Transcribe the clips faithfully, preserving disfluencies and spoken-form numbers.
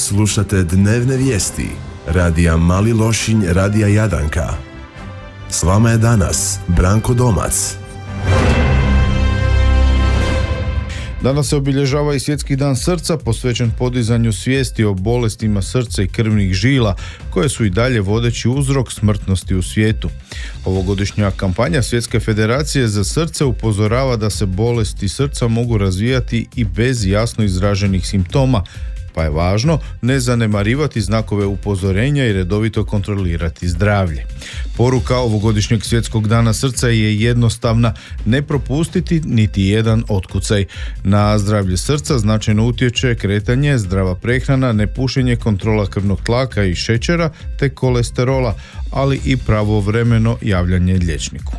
Slušate dnevne vijesti radija Mali Lošinj, radija Jadanka. S vama je danas Branko Domac. Danas se obilježava i Svjetski dan srca, posvećen podizanju svijesti o bolestima srca i krvnih žila, koje su i dalje vodeći uzrok smrtnosti u svijetu. Ovogodišnja kampanja Svjetske federacije za srce upozorava da se bolesti srca mogu razvijati i bez jasno izraženih simptoma, pa je važno ne zanemarivati znakove upozorenja i redovito kontrolirati zdravlje. Poruka ovogodišnjeg Svjetskog dana srca je jednostavna: ne propustiti niti jedan otkucaj. Na zdravlje srca značajno utječe kretanje, zdrava prehrana, nepušenje, kontrola krvnog tlaka i šećera te kolesterola, ali i pravovremeno javljanje liječniku.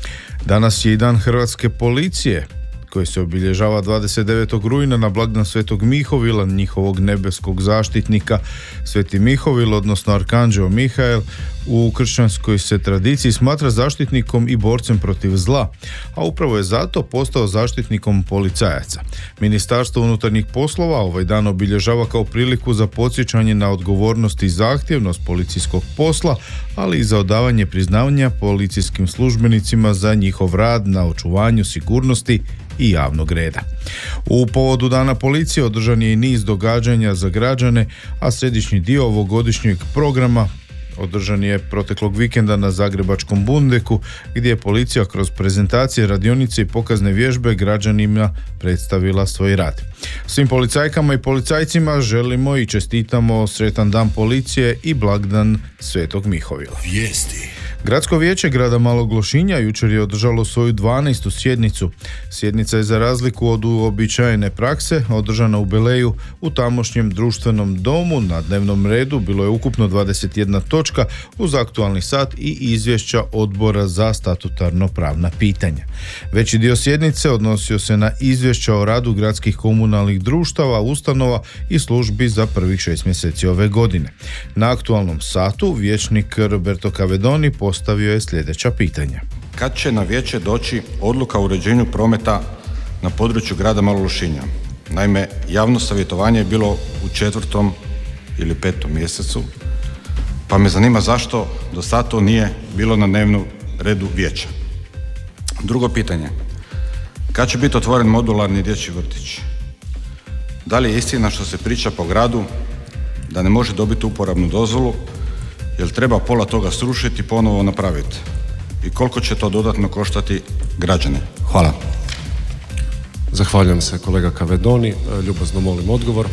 Danas je i dan Hrvatske policije, koji se obilježava dvadeset devetog rujna na blagdan Svetog Mihovila, njihovog nebeskog zaštitnika. Sveti Mihovil, odnosno Arkanđeo Mihael, u kršćanskoj se tradiciji smatra zaštitnikom i borcem protiv zla, a upravo je zato postao zaštitnikom policajaca. Ministarstvo unutarnjih poslova ovaj dan obilježava kao priliku za podsjećanje na odgovornost i zahtjevnost policijskog posla, ali i za odavanje priznavanja policijskim službenicima za njihov rad na očuvanju sigurnosti i javnog reda. U povodu Dana policije održan je i niz događanja za građane, a središnji dio ovogodišnjeg programa održan je proteklog vikenda na Zagrebačkom Bundeku, gdje je policija kroz prezentacije, radionice i pokazne vježbe građanima predstavila svoj rad. Svim policajkama i policajcima želimo i čestitamo sretan dan policije i blagdan Svetog Mihovila. Vijesti. Gradsko vijeće grada Malog Lošinja jučer je održalo svoju dvanaestu sjednicu. Sjednica je, za razliku od uobičajene prakse, održana u Beleju u tamošnjem društvenom domu. Na dnevnom redu bilo je ukupno dvadeset jedna točka uz aktualni sat i izvješća odbora za statutarno pravna pitanja. Veći dio sjednice odnosio se na izvješća o radu gradskih komunalnih društava, ustanova i službi za prvih šest mjeseci ove godine. Na aktualnom satu vijećnik Roberto Cavedoni postavio je sljedeća pitanja. Kad će na vijeće doći odluka o uređenju prometa na području grada Malog Lošinja? Naime, javno savjetovanje je bilo u četvrtom ili petom mjesecu, pa me zanima zašto do sada to nije bilo na dnevnom redu vijeća. Drugo pitanje, kad će biti otvoren modularni dječji vrtić? Da li je istina što se priča po gradu da ne može dobiti uporabnu dozvolu, jer treba pola toga srušiti i ponovo napraviti? I koliko će to dodatno koštati građane? Hvala. Zahvaljujem se, kolega Cavedoni. Ljubazno molim odgovor.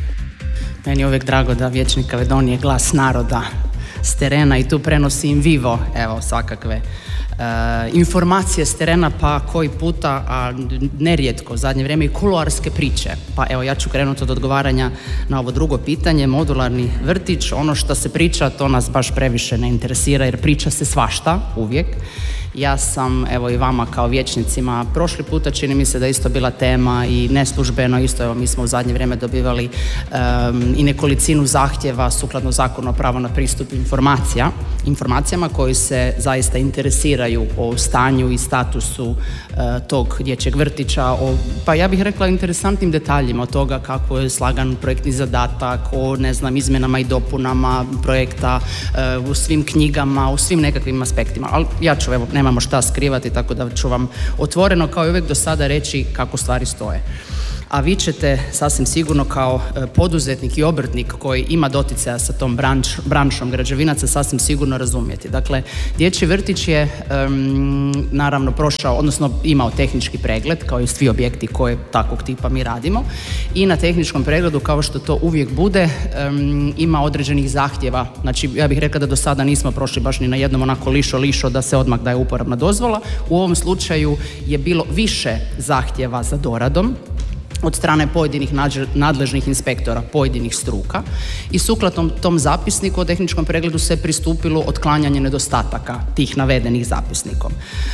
Meni je uvijek drago da vijećnik Cavedoni je glas naroda s terena i tu prenosi in vivo, evo, svakakve uh, informacije s terena, pa koji puta, a nerijetko, zadnje vrijeme i kuloarske priče. Pa evo, ja ću krenuti od odgovaranja na ovo drugo pitanje. Modularni vrtić, ono što se priča, to nas baš previše ne interesira, jer priča se svašta, uvijek. Ja sam, evo i vama kao vijećnicima, prošli puta čini mi se da je isto bila tema i neslužbeno isto, evo mi smo u zadnje vrijeme dobivali um, i nekolicinu zahtjeva sukladno zakonu o pravu na pristup informacija, informacijama koji se zaista interesiraju o stanju i statusu uh, tog dječjeg vrtića, o, pa ja bih rekla interesantnim detaljima od toga kako je slagan projektni zadatak, o ne znam izmjenama i dopunama projekta, uh, u svim knjigama, u svim nekakvim aspektima, ali ja ću, evo, nemamo šta skrivati, tako da ću vam otvoreno kao i uvijek do sada reći kako stvari stoje. A vi ćete sasvim sigurno kao poduzetnik i obrtnik koji ima doticaja sa tom branč, branšom građevinaca sasvim sigurno razumjeti. Dakle, dječji vrtić je um, naravno prošao, odnosno imao tehnički pregled kao i svi objekti koje takvog tipa mi radimo, i na tehničkom pregledu, kao što to uvijek bude, um, ima određenih zahtjeva. Znači, ja bih rekla da do sada nismo prošli baš ni na jednom onako lišo lišo da se odmah daje uporabna dozvola. U ovom slučaju je bilo više zahtjeva za doradom od strane pojedinih nadležnih inspektora, pojedinih struka, i sukladno tom zapisniku o tehničkom pregledu se pristupilo otklanjanje nedostataka tih navedenih zapisnikom.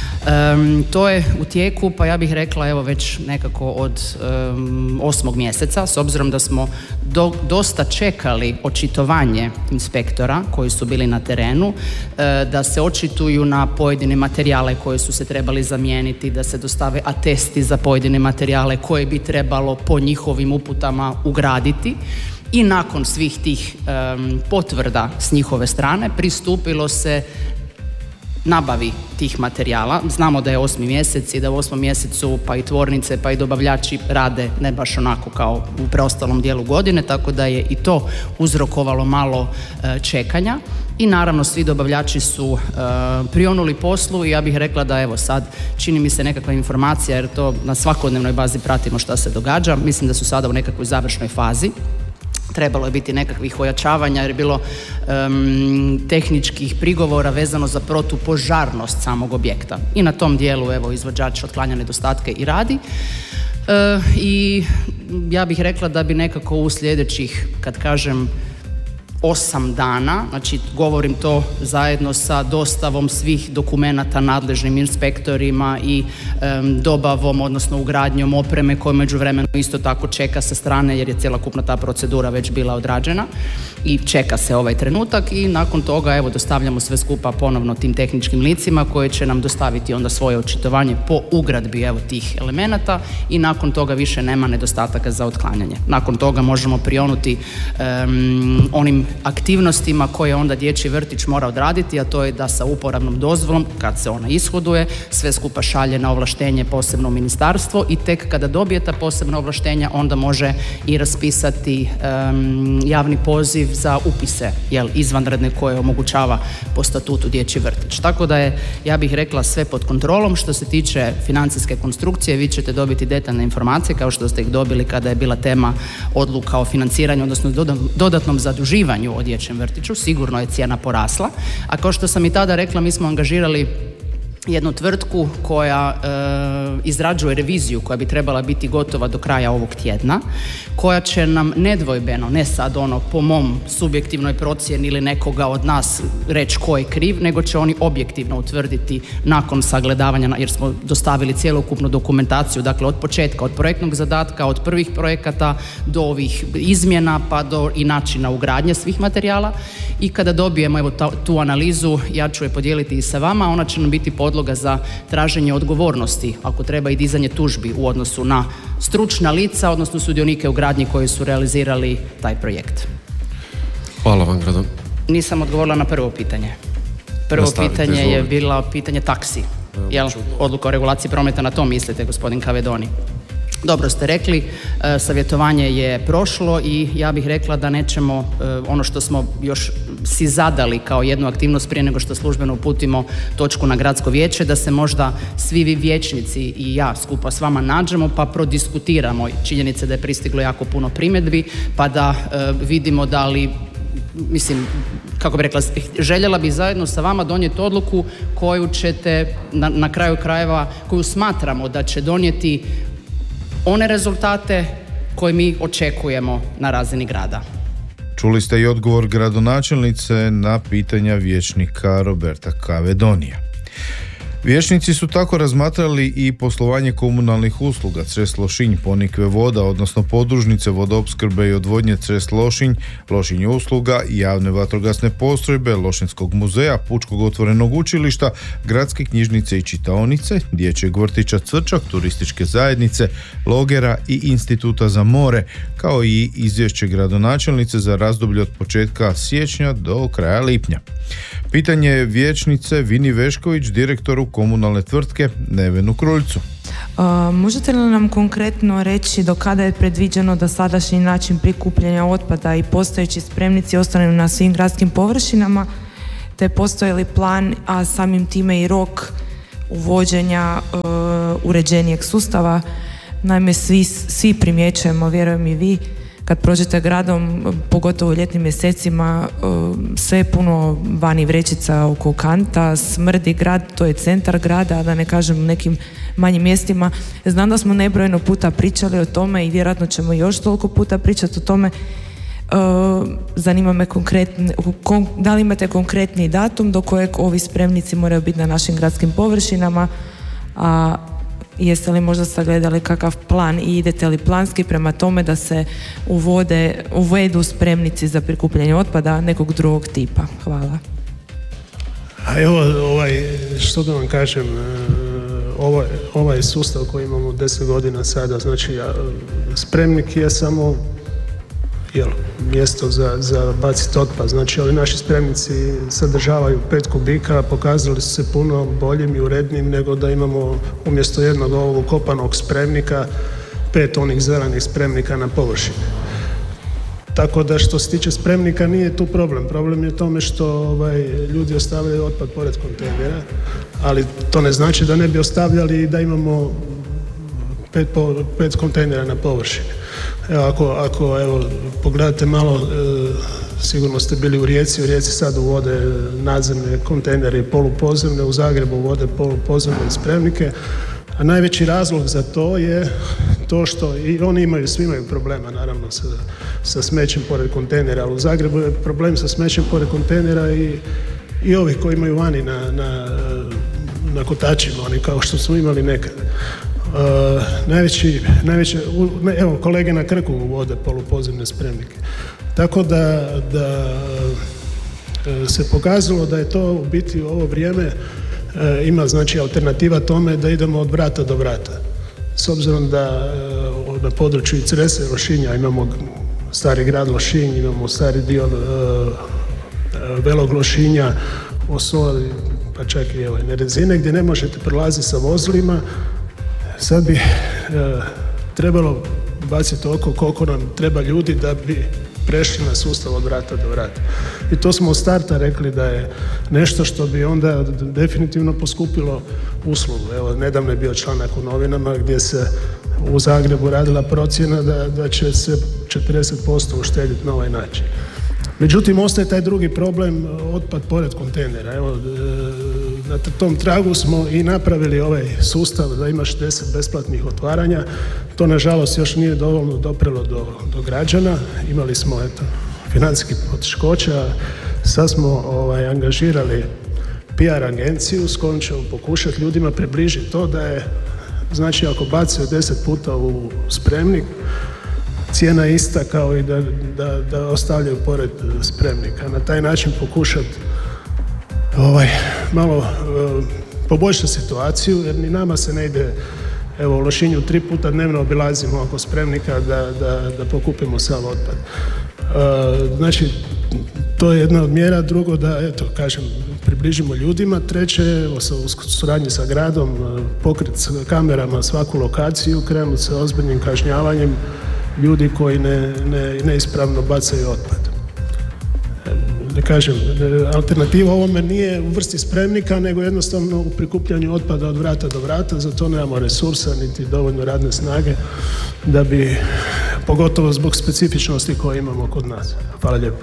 Um, to je u tijeku, pa ja bih rekla evo već nekako od um, osmog mjeseca, s obzirom da smo do, dosta čekali očitovanje inspektora koji su bili na terenu, uh, da se očituju na pojedine materijale koje su se trebali zamijeniti, da se dostave atesti za pojedine materijale koje bi trebalo po njihovim uputama ugraditi. I nakon svih tih um, potvrda s njihove strane pristupilo se nabavi tih materijala. Znamo da je osmi mjesec i da u osmom mjesecu pa i tvornice pa i dobavljači rade ne baš onako kao u preostalom dijelu godine, tako da je i to uzrokovalo malo e, čekanja. I naravno svi dobavljači su e, prionuli poslu i ja bih rekla da evo sad čini mi se nekakva informacija, jer to na svakodnevnoj bazi pratimo šta se događa. Mislim da su sada u nekakvoj završnoj fazi. Trebalo je biti nekakvih ojačavanja jer je bilo um, tehničkih prigovora vezano za protupožarnost samog objekta. I na tom dijelu evo izvođač otklanja nedostatke i radi. E, I ja bih rekla da bi nekako u sljedećih, kad kažem osam dana, znači govorim to zajedno sa dostavom svih dokumenata nadležnim inspektorima i um, dobavom, odnosno ugradnjom opreme koja međuvremeno isto tako čeka sa strane jer je cjelokupna ta procedura već bila odrađena i čeka se ovaj trenutak i nakon toga evo dostavljamo sve skupa ponovno tim tehničkim licima koje će nam dostaviti onda svoje očitovanje po ugradbi evo tih elemenata i nakon toga više nema nedostataka za otklanjanje. Nakon toga možemo prionuti um, onim aktivnostima koje onda dječji vrtić mora odraditi, a to je da sa uporabnom dozvolom, kad se ona ishoduje, sve skupa šalje na ovlaštenje posebno ministarstvo i tek kada dobije ta posebna ovlaštenja onda može i raspisati um, javni poziv za upise jel, izvanredne koje omogućava po statutu dječji vrtić. Tako da je, ja bih rekla, sve pod kontrolom. Što se tiče financijske konstrukcije, vi ćete dobiti detaljne informacije kao što ste ih dobili kada je bila tema odluka o financiranju, odnosno dodatnom zaduživanju o dječjem vrtiću. Sigurno je cijena porasla, a kao što sam i tada rekla, mi smo angažirali jednu tvrtku koja e, izrađuje reviziju koja bi trebala biti gotova do kraja ovog tjedna, koja će nam nedvojbeno, ne sad ono po mom subjektivnoj procjeni ili nekoga od nas reći ko je kriv, nego će oni objektivno utvrditi nakon sagledavanja, jer smo dostavili cjelokupnu dokumentaciju, dakle od početka, od projektnog zadatka, od prvih projekata do ovih izmjena pa do i načina ugradnje svih materijala i kada dobijemo evo ta, tu analizu, ja ću je podijeliti i sa vama, ona će nam biti podloga za traženje odgovornosti, ako treba i dizanje tužbi u odnosu na stručna lica, odnosno sudionike u gradnji koji su realizirali taj projekt. Hvala vam, Gradon. Nisam odgovorila na prvo pitanje. Prvo Nastavite, pitanje izvolite. je bilo pitanje taksi. Jel, odluka o regulaciji prometa, na to mislite, gospodin Kavedoni? Dobro ste rekli, e, savjetovanje je prošlo i ja bih rekla da nećemo e, ono što smo još si zadali kao jednu aktivnost prije nego što službeno uputimo točku na gradsko vijeće, da se možda svi vi vijećnici i ja skupa s vama nađemo pa prodiskutiramo činjenice da je pristiglo jako puno primjedbi pa da e, vidimo da li, mislim, kako bi rekla, željela bi zajedno sa vama donijeti odluku koju ćete na, na kraju krajeva, koju smatramo da će donijeti one rezultate koje mi očekujemo na razini grada. Čuli ste i odgovor gradonačelnice na pitanja vijećnika Roberta Kavedonija. Vijećnici su tako razmatrali i poslovanje komunalnih usluga Cres Lošinj, Ponikve voda, odnosno podružnice vodoopskrbe i odvodnje Cres Lošinj, Lošinj usluga, javne vatrogasne postrojbe, Lošinjskog muzeja, Pučkog otvorenog učilišta, gradske knjižnice i čitaonice, dječjeg vrtića Cvrčak, turističke zajednice, logera i instituta za more, kao i izvješće gradonačelnice za razdoblje od početka siječnja do kraja lipnja. Pitanje je vijećnice Vini Vešković, direktoru komunalne tvrtke Nevenu Kruljcu. Uh, možete li nam konkretno reći do kada je predviđeno da sadašnji način prikupljanja otpada i postojeći spremnici ostanu na svim gradskim površinama, te postoji li plan, a samim time i rok uvođenja uh, uređenijeg sustava? Naime, svi, svi primjećujemo, vjerujem i vi, kad prođete gradom, pogotovo u ljetnim mjesecima, sve je puno vani vrećica oko kanta, smrdi grad, to je centar grada, da ne kažem u nekim manjim mjestima. Znam da smo nebrojeno puta pričali o tome i vjerojatno ćemo još toliko puta pričati o tome. Zanima me konkretni, da li imate konkretni datum do kojeg ovi spremnici moraju biti na našim gradskim površinama, a jeste li možda sagledali kakav plan i idete li planski prema tome da se uvode, uvedu spremnici za prikupljanje otpada nekog drugog tipa? Hvala. A evo, ovaj, što da vam kažem, ovaj, ovaj sustav koji imamo deset godina sada, znači spremnik je samo jel, mjesto za, za baciti otpad. Znači, ovi naši spremnici sadržavaju pet kubika, pokazali su se puno boljim i urednim nego da imamo umjesto jednog ovog ukopanog spremnika pet onih zelenih spremnika na površini. Tako da što se tiče spremnika nije tu problem. Problem je u tome što ovaj, ljudi ostavljaju otpad pored kontejnera, ali to ne znači da ne bi ostavljali i da imamo pet, po, pet kontejnera na površini. Evo, ako, ako evo, pogledate malo, e, sigurno ste bili u Rijeci, u Rijeci sad uvode nadzemne kontejnere i polupozemne, u Zagrebu uvode polupozemne spremnike, a najveći razlog za to je to što i oni imaju, svi imaju problema naravno sa, sa smećem pored kontejnera, ali u Zagrebu je problem sa smećem pored kontejnera i, i ovih koji imaju vani na, na, na kotačima, oni kao što smo imali nekad. Uh, najveći, najveći, ne, evo kolege na Krku uvode polupozemne spremnike. Tako da, da se pokazalo da je to u biti u ovo vrijeme e, ima znači alternativa tome da idemo od vrata do vrata. S obzirom da e, na području i Cresa i Lošinja imamo stari grad Lošinj, imamo stari dio e, Velog Lošinja, Osol, pa čak i evo, Nerezine gdje ne možete prolaziti sa vozilima. Sad bi e, trebalo baciti oko koliko nam treba ljudi da bi prešli na sustav od vrata do vrata. I to smo od starta rekli da je nešto što bi onda definitivno poskupilo uslugu. Evo, nedavno je bio članak u novinama gdje se u Zagrebu radila procjena da, da će se četrdeset posto uštediti na ovaj način. Međutim, ostaje taj drugi problem, otpad pored kontejnera. Evo, na tom tragu smo i napravili ovaj sustav da ima šezdeset besplatnih otvaranja. To, nažalost, još nije dovoljno doprelo do, do građana. Imali smo, eto, financijskih poteškoća. Sad smo ovaj, angažirali P R agenciju s kojom ćemo pokušati ljudima približiti to da je, znači, ako bace deset puta u spremnik, cijena je ista kao i da, da, da ostavljaju pored spremnika. Na taj način pokušati ovaj, malo uh, poboljšati situaciju, jer ni nama se ne ide, evo u Lošinju tri puta dnevno obilazimo oko spremnika da, da, da pokupimo sav otpad. Uh, znači, to je jedna od mjera. Drugo, da, eto, kažem, približimo ljudima. Treće, evo, sa, u suradnji sa gradom, pokrit s kamerama svaku lokaciju, krenuti sa ozbiljnim kažnjavanjem ljudi koji ne, ne, neispravno bacaju otpad. Da kažem, alternativa ovome nije u vrsti spremnika, nego jednostavno u prikupljanju otpada od vrata do vrata. Za to nemamo resursa niti dovoljno radne snage da bi, pogotovo zbog specifičnosti koje imamo kod nas. Hvala lijepo.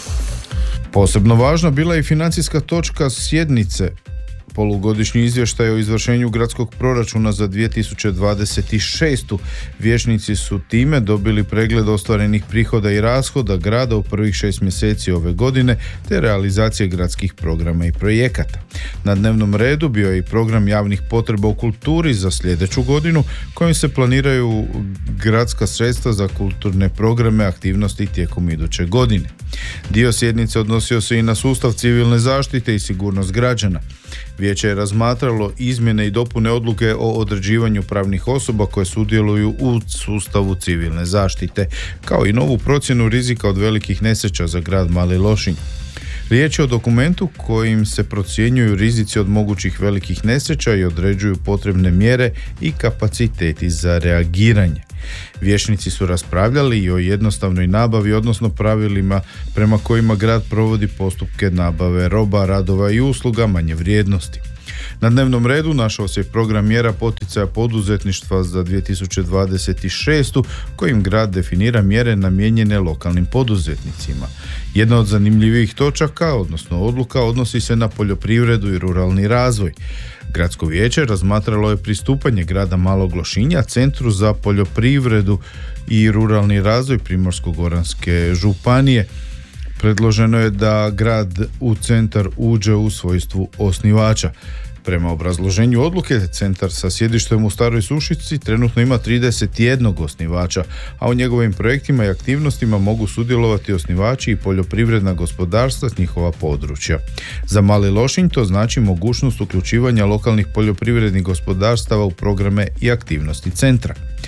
Posebno važna bila je i financijska točka sjednice. Polugodišnji izvještaj o izvršenju gradskog proračuna za dvije tisuće dvadeset šestu. Vijećnici su time dobili pregled ostvarenih prihoda i rashoda grada u prvih šest mjeseci ove godine te realizacije gradskih programa i projekata. Na dnevnom redu bio je i program javnih potreba u kulturi za sljedeću godinu kojim se planiraju gradska sredstva za kulturne programe aktivnosti tijekom iduće godine. Dio sjednice odnosio se i na sustav civilne zaštite i sigurnost građana. Vijeće je razmatralo izmjene i dopune odluke o određivanju pravnih osoba koje sudjeluju u sustavu civilne zaštite, kao i novu procjenu rizika od velikih nesreća za grad Mali Lošinj. Riječ je o dokumentu kojim se procjenjuju rizici od mogućih velikih nesreća i određuju potrebne mjere i kapaciteti za reagiranje. Vijećnici su raspravljali i o jednostavnoj nabavi, odnosno pravilima prema kojima grad provodi postupke nabave roba, radova i usluga manje vrijednosti. Na dnevnom redu našao se program mjera poticaja poduzetništva za dvije tisuće dvadeset šestu kojim grad definira mjere namijenjene lokalnim poduzetnicima. Jedna od zanimljivih točaka, odnosno odluka, odnosi se na poljoprivredu i ruralni razvoj. Gradsko vijeće razmatralo je pristupanje grada Malog Lošinja Centru za poljoprivredu i ruralni razvoj Primorsko-goranske županije. Predloženo je da grad u centar uđe u svojstvu osnivača. Prema obrazloženju odluke, centar sa sjedištem u Staroj Sušici trenutno ima trideset jedan osnivača, a u njegovim projektima i aktivnostima mogu sudjelovati osnivači i poljoprivredna gospodarstva s njihova područja. Za Mali Lošinj to znači mogućnost uključivanja lokalnih poljoprivrednih gospodarstava u programe i aktivnosti centra.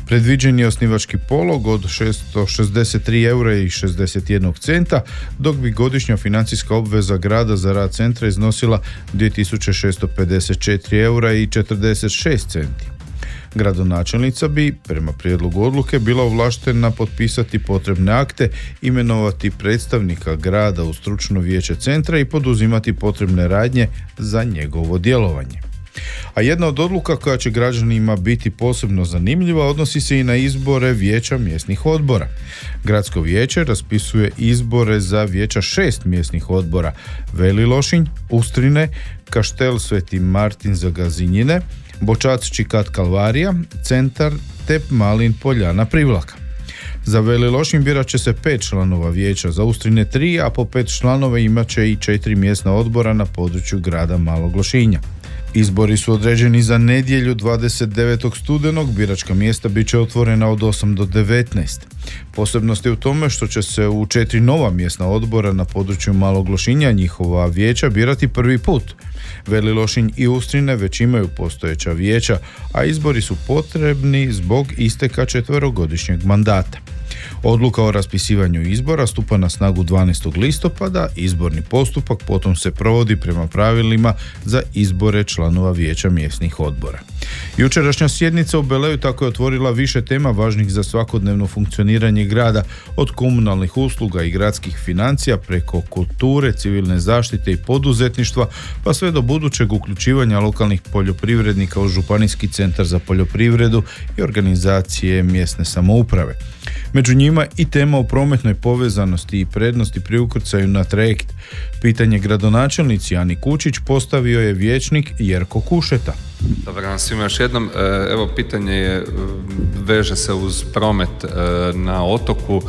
Predviđen je osnivački polog od šesto šezdeset tri eura i šezdeset jedan centa, dok bi godišnja financijska obveza grada za rad centra iznosila dvije tisuće šesto pedeset četiri eura i četrdeset šest centi. Gradonačelnica bi, prema prijedlogu odluke, bila ovlaštena potpisati potrebne akte, imenovati predstavnika grada u stručno vijeće centra i poduzimati potrebne radnje za njegovo djelovanje. A jedna od odluka koja će građanima biti posebno zanimljiva odnosi se i na izbore vijeća mjesnih odbora. Gradsko vijeće raspisuje izbore za vijeća šest mjesnih odbora: Veli Lošinj, Ustrine, Kaštel Sveti Martin za Gazinjine, Bočac Čikat Kalvarija, Centar te Malin Poljana Privlaka. Za Veli Lošinj birat će se pet članova vijeća, za Ustrine tri, a po pet članova imat će i četiri mjesna odbora na području grada Malog Lošinja. Izbori su određeni za nedjelju dvadeset devetog studenog, biračka mjesta bit će otvorena od osam do devetnaest. Posebnost je u tome što će se u četiri nova mjesna odbora na području Malog Lošinja njihova vijeća birati prvi put. Veli Lošinj i Ustrine već imaju postojeća vijeća, a izbori su potrebni zbog isteka četverogodišnjeg mandata. Odluka o raspisivanju izbora stupa na snagu dvanaestog listopada, izborni postupak potom se provodi prema pravilima za izbore članova vijeća mjesnih odbora. Jučerašnja sjednica u Beleju tako je otvorila više tema važnih za svakodnevno funkcioniranje grada, od komunalnih usluga i gradskih financija preko kulture, civilne zaštite i poduzetništva, pa sve do budućeg uključivanja lokalnih poljoprivrednika u Županijski centar za poljoprivredu i organizacije mjesne samouprave. Među njima i tema o prometnoj povezanosti i prednosti pri ukrcaju na trajekt. Pitanje gradonačelnici Ani Kučić postavio je vijećnik Jerko Kušeta. Dobar dan svima još jednom. Evo, pitanje je, veže se uz promet na otoku.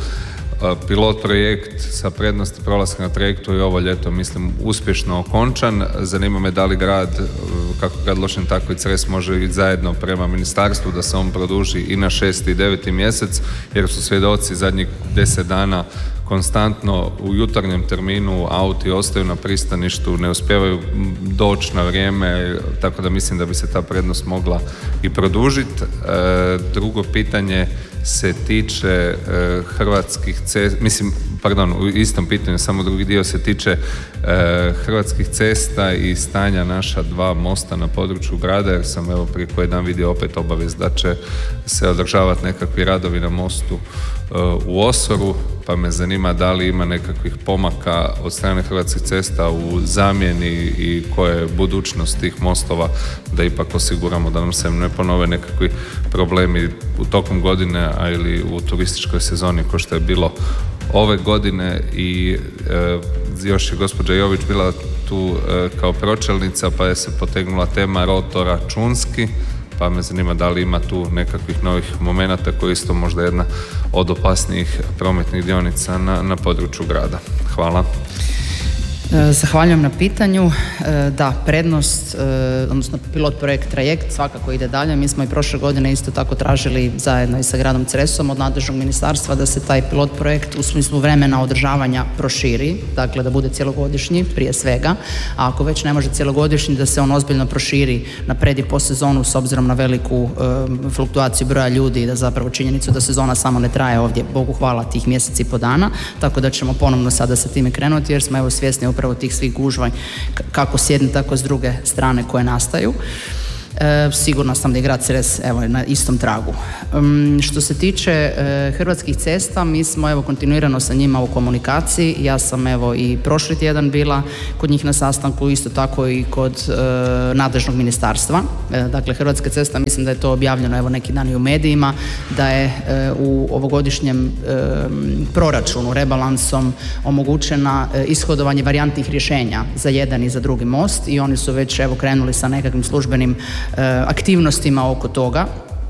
Pilot projekt sa prednosti prolaska na trajektu je ovo ljeto, mislim, uspješno okončan. Zanima me da li grad, kako grad Lošinj, tako i Cres može ići zajedno prema ministarstvu da se on produži i na šesti i deveti mjesec, jer su svjedoci zadnjih deset dana konstantno u jutarnjem terminu auti ostaju na pristaništu, ne uspijevaju doći na vrijeme, tako da mislim da bi se ta prednost mogla i produžiti. E, drugo pitanje se tiče e, hrvatskih cesta, mislim, pardon, u istom pitanju, samo drugi dio se tiče e, hrvatskih cesta i stanja naša dva mosta na području grada, jer sam evo prije koji dan vidio opet obavijest da će se održavati nekakvi radovi na mostu e, u Osoru, pa me zanima da li ima nekakvih pomaka od strane Hrvatskih cesta u zamjeni i koja je budućnost tih mostova, da ipak osiguramo da nam se ne ponove nekakvi problemi u tokom godine, a ili u turističkoj sezoni kao što je bilo ove godine. I e, još je gospođa Jović bila tu e, kao pročelnica, pa je se potegnula tema rotora Čunski, pa me zanima da li ima tu nekakvih novih momenata koji isto možda jedna od opasnijih prometnih dionica na, na području grada. Hvala. Zahvaljujem na pitanju. Da, prednost, odnosno pilot projekt Trajekt svakako ide dalje. Mi smo i prošle godine isto tako tražili zajedno i sa gradom Cresom od nadležnog ministarstva da se taj pilot projekt u smislu vremena održavanja proširi, dakle da bude cjelogodišnji prije svega, a ako već ne može cjelogodišnji da se on ozbiljno proširi na pred i post sezonu s obzirom na veliku e, fluktuaciju broja ljudi i da zapravo činjenicu da sezona samo ne traje ovdje, Bogu hvala, tih mjesec i po dana, tako da ćemo ponovno sada sa time krenuti jer smo evo svjesni upravo tih svih gužva kako s jedne tako s druge strane koje nastaju. E, sigurno sam da je grad Cres evo, na istom tragu. Um, što se tiče e, Hrvatskih cesta, mi smo evo kontinuirano sa njima u komunikaciji. Ja sam evo i prošli tjedan bila kod njih na sastanku, isto tako i kod e, nadležnog ministarstva. E, dakle, Hrvatske cesta, mislim da je to objavljeno evo neki dan i u medijima, da je e, u ovogodišnjem e, proračunu, rebalansom omogućena e, ishodovanje varijantnih rješenja za jedan i za drugi most i oni su već evo krenuli sa nekakvim službenim aktivnostima oko toga.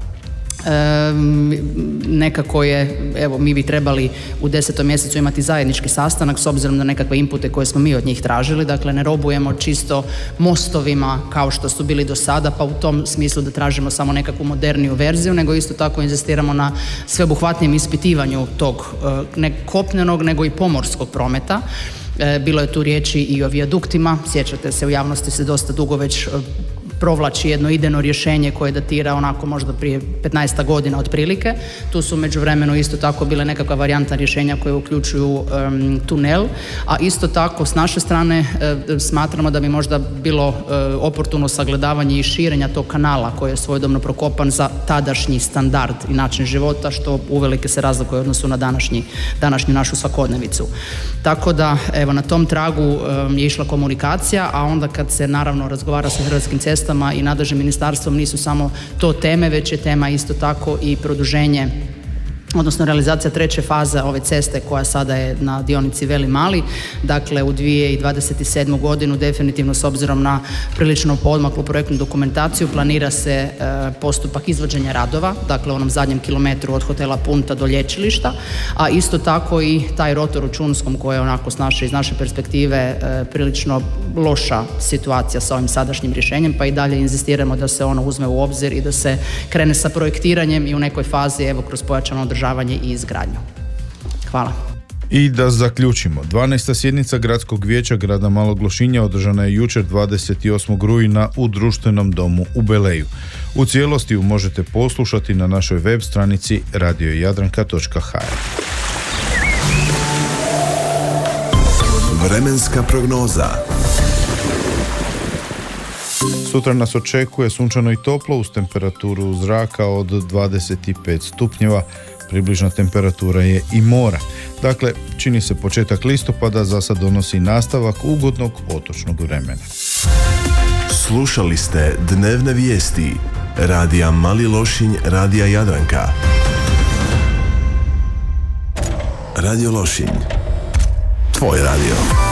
E, nekako je, evo mi bi trebali u desetom mjesecu imati zajednički sastanak s obzirom na nekakve inpute koje smo mi od njih tražili, dakle ne robujemo čisto mostovima kao što su bili do sada, pa u tom smislu da tražimo samo nekakvu moderniju verziju, nego isto tako inzistiramo na sveobuhvatnijem ispitivanju tog ne kopnenog nego i pomorskog prometa. Bilo je tu riječi i o vijaduktima, sjećate se, u javnosti se dosta dugo već provlači jedno idejno rješenje koje datira onako možda prije petnaest godina otprilike. Tu su u međuvremenu isto tako bile nekakva varijantna rješenja koje uključuju um, tunel, a isto tako s naše strane uh, smatramo da bi možda bilo uh, oportuno sagledavanje i širenja tog kanala koji je svojedobno prokopan za tadašnji standard i način života, što uvelike se razlikuje u odnosu na današnji, današnju našu svakodnevicu. Tako da, evo, na tom tragu um, je išla komunikacija, a onda kad se naravno razgovara sa Hrvatskim cestama i nadležnim ministarstvom, nisu samo to teme, već je tema isto tako i produženje, odnosno realizacija treće faze ove ceste koja sada je na dionici Veli Mali. Dakle, u dvije tisuće dvadeset sedmu godinu definitivno s obzirom na prilično poodmaklu projektnu dokumentaciju planira se e, postupak izvođenja radova, dakle u onom zadnjem kilometru od hotela Punta do lječilišta, a isto tako i taj rotor u Čunskom koji je onako s naše, iz naše perspektive e, prilično loša situacija sa ovim sadašnjim rješenjem, pa i dalje inzistiramo da se ono uzme u obzir i da se krene sa projektiranjem i u nekoj fazi, evo, kroz pojačano održavanje i izgradnju. Hvala. I da zaključimo, dvanaesta sjednica Gradskog vijeća grada Malog Lošinja održana je jučer dvadeset osmog rujna u Društvenom domu u Beleju. U cijelosti ju možete poslušati na našoj web stranici radio jadranka točka h r. Vremenska prognoza. Sutra nas očekuje sunčano i toplo uz temperaturu zraka od dvadeset pet stupnjeva. Približna temperatura je i mora. Dakle, čini se početak listopada, za sad donosi nastavak ugodnog otočnog vremena. Slušali ste dnevne vijesti radija Mali Lošinj, radija Jadranka. Radio Lošinj, tvoj radio.